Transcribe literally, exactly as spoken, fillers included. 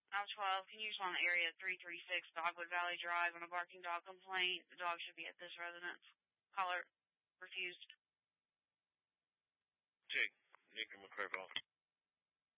I'm twelve. Can you respond to area three three six Dogwood Valley Drive on a barking dog complaint? The dog should be at this residence. Caller refused. Jake, Nick and McCurville.